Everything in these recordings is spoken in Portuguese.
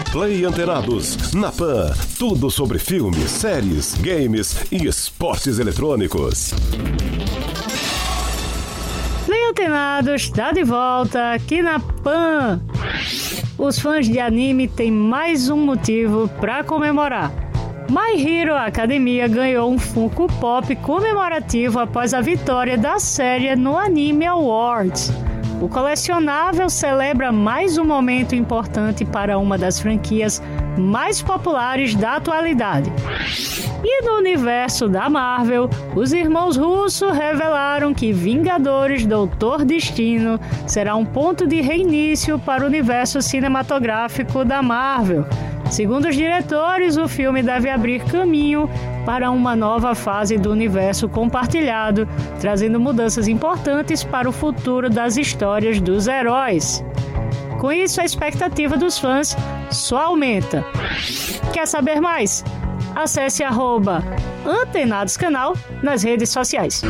Play Antenados. Na Pan, tudo sobre filmes, séries, games e esportes eletrônicos. Play Antenados está de volta aqui na Pan. Os fãs de anime têm mais um motivo para comemorar. My Hero Academia ganhou um Funko Pop comemorativo após a vitória da série no Anime Awards. O colecionável celebra mais um momento importante para uma das franquias mais populares da atualidade. E no universo da Marvel, os irmãos Russo revelaram que Vingadores Doutor Destino será um ponto de reinício para o universo cinematográfico da Marvel. Segundo os diretores, o filme deve abrir caminho para uma nova fase do universo compartilhado, trazendo mudanças importantes para o futuro das histórias dos heróis. Com isso, a expectativa dos fãs só aumenta. Quer saber mais? Acesse @AntenadosCanal nas redes sociais.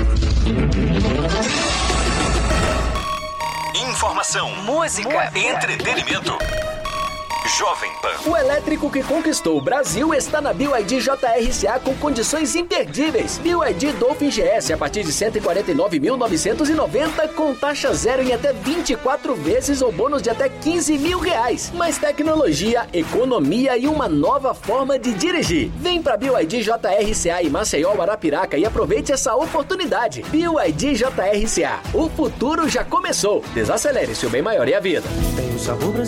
Informação, música, entretenimento. Jovem Pan. O elétrico que conquistou o Brasil está na BYD JRCA com condições imperdíveis. BYD Dolphin GS a partir de R$ 149.990 com taxa zero em até 24 vezes ou bônus de até R$15 mil. Mais tecnologia, economia e uma nova forma de dirigir. Vem pra BYD JRCA em Maceió, Arapiraca e aproveite essa oportunidade. BYD JRCA. O futuro já começou. Desacelere, seu bem maior e a vida. Tem o sabor brasileiro.